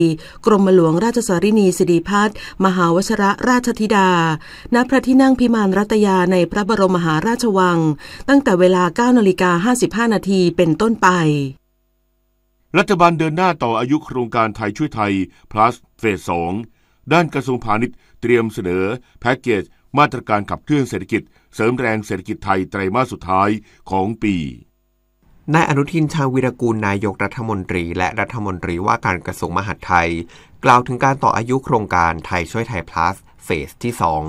กรมหลวงราชสารินีสิริพัฒน์มหาวชิรราชธิดาณพระที่นั่งพิมานรัตยาในพระบรมมหาราชวังตั้งแต่เวลา 9:55 น.เป็นต้นไปรัฐบาลเดินหน้าต่ออายุโครงการไทยช่วยไทย plus เฟส 2 ด้านกระทรวงพาณิชย์เตรียมเสนอแพ็กเกจมาตรการขับเคลื่อนเศรษฐกิจเสริมแรงเศรษฐกิจไทยไตรมาสสุดท้ายของปีนายอนุทินชาญวีรกูลนายกรัฐมนตรีและรัฐมนตรีว่าการกระทรวงมหาดไทยกล่าวถึงการต่ออายุโครงการไทยช่วยไทย plus เฟสที่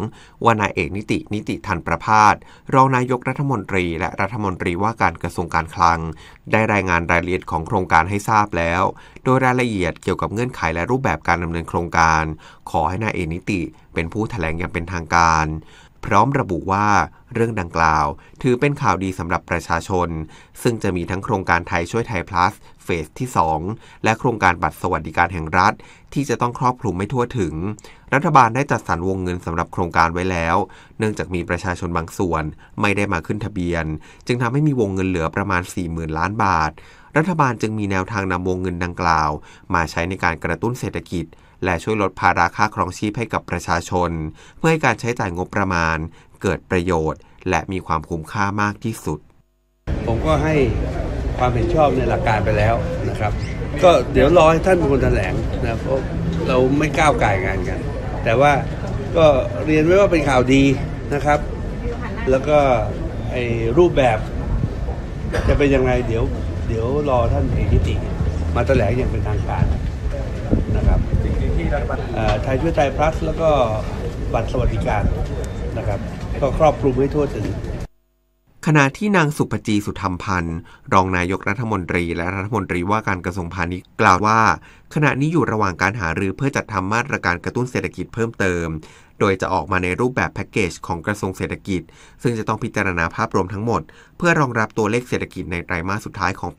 2 ว่านายเอกนิติธันประภาสรองนายกรัฐมนตรีและรัฐมนตรีว่าการกระทรวงการคลังได้รายงานรายละเอียดของโครงการให้ทราบแล้วโดยรายละเอียดเกี่ยวกับเงื่อนไขและรูปแบบการดำเนินโครงการขอให้นายเอกนิติเป็นผู้แถลงอย่างเป็นทางการพร้อมระบุว่าเรื่องดังกล่าวถือเป็นข่าวดีสำหรับประชาชนซึ่งจะมีทั้งโครงการไทยช่วยไทย plus เฟสที่ 2 และโครงการบัตรสวัสดิการแห่งรัฐที่จะต้องครอบคลุมไม่ทั่วถึงรัฐบาลได้จัดสรรวงเงินสำหรับโครงการไว้แล้วเนื่องจากมีประชาชนบางส่วนไม่ได้มาขึ้นทะเบียนจึงทำให้มีวงเงินเหลือประมาณ 40,000 ล้านบาทรัฐบาลจึงมีแนวทางนำวงเงินดังกล่าวมาใช้ในการกระตุ้นเศรษฐกิจและช่วยลดภาระค่าครองชีพให้กับประชาชนเพื่อให้การใช้จ่ายงบประมาณเกิดประโยชน์และมีความคุ้มค่ามากที่สุดผมก็ให้ความเห็นชอบในหลักการไปแล้วนะครับก็เดี๋ยวรอให้ท่านเป็นคนแถลงนะเพราะเราไม่ก้าวไก่งานกันแต่ว่าก็เรียนไว้ว่าเป็นข่าวดีนะครับแล้วก็ไอ้รูปแบบจะเป็นยังไงเดี๋ยวรอท่านเอกนิติมาแถลงอย่างเป็นทางการนะครับไทยช่วยไทย plus แล้วก็บัตรสวัสดิการนะครับก็ครอบคลุมให้ทั่วถึงขณะที่นางสุภจีสุธรรมพันธ์รองนายกรัฐมนตรีและรัฐมนตรีว่าการกระทรวงพาณิชย์กล่าวว่าขณะนี้อยู่ระหว่างการหารือเพื่อจัดทำมาตรการกระตุ้นเศรษฐกิจเพิ่มเติมโดยจะออกมาในรูปแบบแพ็กเกจของกระทรวงเศรษฐกิจซึ่งจะต้องพิจารณาภาพรวมทั้งหมดเพื่อรองรับตัวเลขเศรษฐกิจในไตรมาสสุดท้ายของปี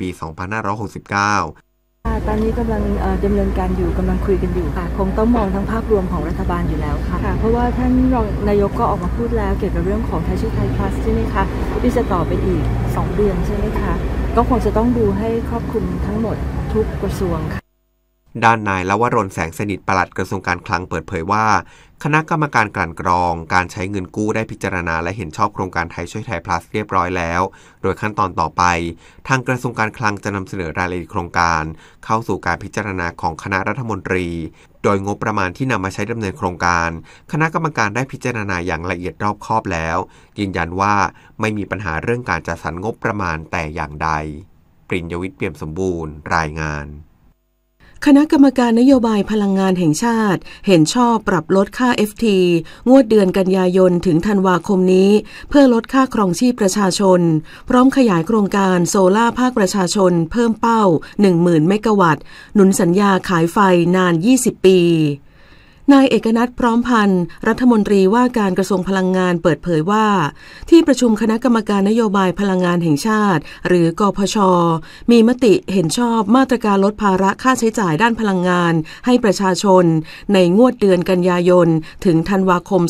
2569 ตอนนี้กำลังดำเนินการอยู่กำลังคุยกันอยู่ค่ะคงต้องมองทั้งภาพรวมของรัฐบาลอยู่แล้วค่ะเพราะว่าท่านรองนายกก็ออกมาพูดแล้วเกี่ยวกับเรื่องของไทยช่วยไทย plus ใช่ไหมคะที่จะต่อไปอีก2 เดือนใช่ไหมคะก็คงจะต้องดูให้ครอบคลุมทั้งหมดทุกกระทรวงค่ะด้านนายลวรนแสงสนิทปลัดกระทรวงการคลังเปิดเผยว่าคณะกรรมการกลั่นกรองการใช้เงินกู้ได้พิจารณาและเห็นชอบโครงการไทยช่วยไทย plus เรียบร้อยแล้วโดยขั้นตอนต่อไปทางกระทรวงการคลังจะนำเสนอรายละเอียดโครงการเข้าสู่การพิจารณาของคณะรัฐมนตรีโดยงบประมาณที่นำมาใช้ดำเนินโครงการคณะกรรมการได้พิจารณาอย่างละเอียดรอบคอบแล้วยืนยันว่าไม่มีปัญหาเรื่องการจัดสรรงบประมาณแต่อย่างใดปริญญวิทย์เปี่ยมสมบูรณ์รายงานคณะกรรมการนโยบายพลังงานแห่งชาติเห็นชอบปรับลดค่า FT งวดเดือนกันยายนถึงธันวาคมนี้เพื่อลดค่าครองชีพประชาชนพร้อมขยายโครงการโซล่าภาคประชาชนเพิ่มเป้า 10,000 เมกะวัตต์หนุนสัญญาขายไฟนาน 20 ปีนายเอกนัทพร้อมพันธ์รัฐมนตรีว่าการกระทรวงพลังงานเปิดเผยว่าที่ประชุมคณะกรรมการนโยบายพลังงานแห่งชาติหรือกพช.มีมติเห็นชอบมาตรการลดภาระค่าใช้จ่ายด้านพลังงานให้ประชาชนในงวดเดือนกันยายนถึงธันวาคม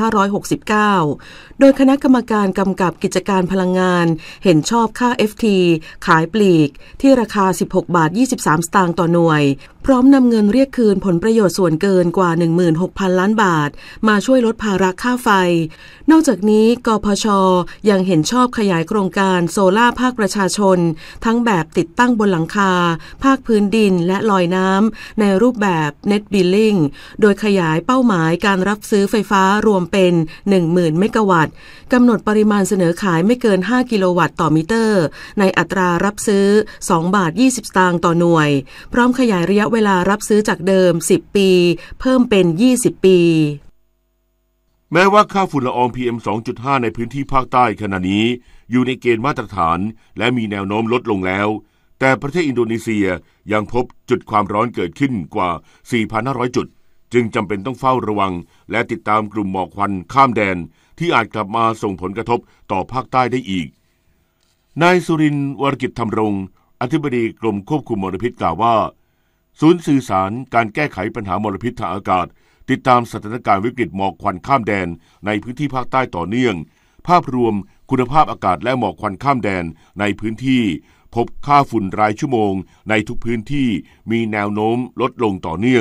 2569 โดยคณะกรรมการกำกับกิจการพลังงานเห็นชอบค่า FT ขายปลีกที่ราคา 16.23 สตางค์ต่อหน่วยพร้อมนำเงินเรียกคืนผลประโยชน์ส่วนเกินกว่า 16,000 ล้านบาทมาช่วยลดภาระค่าไฟนอกจากนี้กพช.ยังเห็นชอบขยายโครงการโซล่าภาคประชาชนทั้งแบบติดตั้งบนหลังคาภาคพื้นดินและลอยน้ำในรูปแบบ Net Billing โดยขยายเป้าหมายการรับซื้อไฟฟ้ารวมเป็น 10,000 เมกะวัตต์กำหนดปริมาณเสนอขายไม่เกิน 5 กิโลวัตต์ต่อมิเตอร์ในอัตรารับซื้อ 2.20 สตางค์ต่อหน่วยพร้อมขยายระยะเวลารับซื้อจากเดิม 10 ปีเพิ่มเป็น 20 ปีแม้ว่าค่าฝุ่นละออง PM 2.5 ในพื้นที่ภาคใต้ขณะนี้อยู่ในเกณฑ์มาตรฐานและมีแนวโน้มลดลงแล้วแต่ประเทศอินโดนีเซียยังพบจุดความร้อนเกิดขึ้นกว่า 4,500 จุดจึงจำเป็นต้องเฝ้าระวังและติดตามกลุ่มหมอกควันข้ามแดนที่อาจกลับมาส่งผลกระทบต่อภาคใต้ได้อีกนายสุรินทร์วรกิจธรรมรงค์อธิบดีกรมควบคุมมลพิษกล่าวว่าศูนย์สื่อสารการแก้ไขปัญหามลพิษทางอากาศติดตามสถานการณ์วิกฤตหมอกควันข้ามแดนในพื้นที่ภาคใต้ต่อเนื่องภาพรวมคุณภาพอากาศและหมอกควันข้ามแดนในพื้นที่พบค่าฝุ่นรายชั่วโมงในทุกพื้นที่มีแนวโน้มลดลงต่อเนื่อง